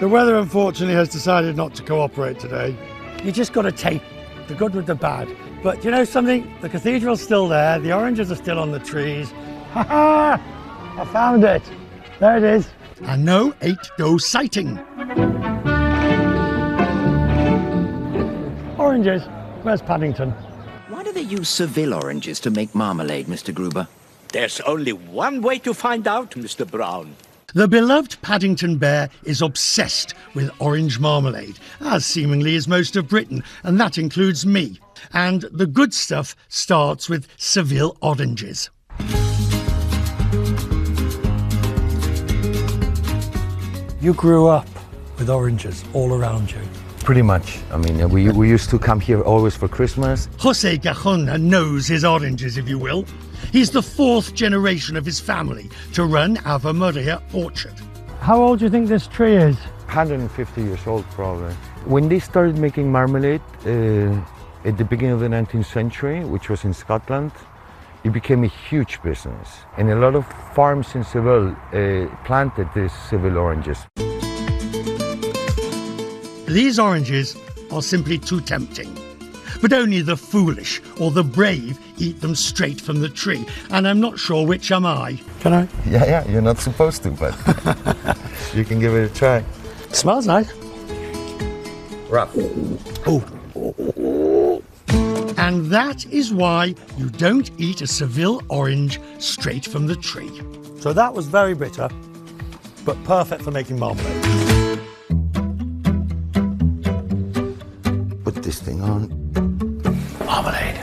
The weather, unfortunately, has decided not to cooperate today. You just got to take the good with the bad. But you know something? The cathedral's still there, the oranges are still on the trees. Ha ha! I found it! There it is. And no 8-doe sighting. Oranges. Where's Paddington? Why do they use Seville oranges to make marmalade, Mr. Gruber? There's only one way to find out, Mr. Brown. The beloved Paddington Bear is obsessed with orange marmalade, as seemingly is most of Britain, and that includes me. And the good stuff starts with Seville oranges. You grew up with oranges all around you. Pretty much. I mean, we used to come here always for Christmas. José Gajon knows his oranges, if you will. He's the 4th generation of his family to run Ave Maria Orchard. How old do you think this tree is? 150 years old, probably. When they started making marmalade at the beginning of the 19th century, which was in Scotland, it became a huge business. And a lot of farms in Seville planted these Seville oranges. These oranges are simply too tempting. But only the foolish or the brave eat them straight from the tree. And I'm not sure which am I. Can I? Yeah, you're not supposed to, but you can give it a try. It smells nice. Rough. Oh. And that is why you don't eat a Seville orange straight from the tree. So that was very bitter, but perfect for making marmalade. Put this thing on. Marmalade.